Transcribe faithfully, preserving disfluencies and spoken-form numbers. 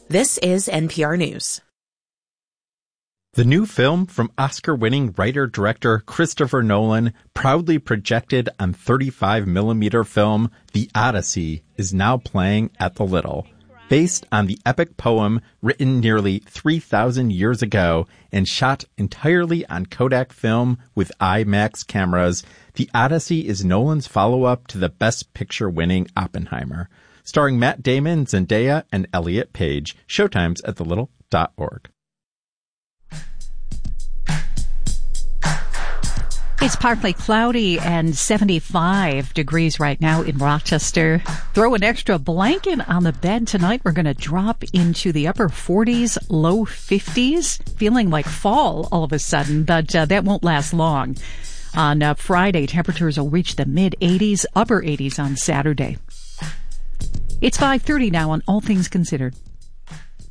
This is N P R News. The new film from Oscar-winning writer-director Christopher Nolan, proudly projected on thirty-five millimeter film, The Odyssey, is now playing at the Little. Based on the epic poem written nearly three thousand years ago and shot entirely on Kodak film with IMAX cameras, The Odyssey is Nolan's follow-up to the Best Picture-winning Oppenheimer. Starring Matt Damon, Zendaya, and Elliot Page. Showtime's at the little dot org. It's partly cloudy and seventy-five degrees right now in Rochester. Throw an extra blanket on the bed tonight. We're going to drop into the upper forties, low fifties, feeling like fall all of a sudden, but uh, that won't last long. On uh, Friday, temperatures will reach the mid-eighties, upper eighties on Saturday. It's five thirty now on All Things Considered.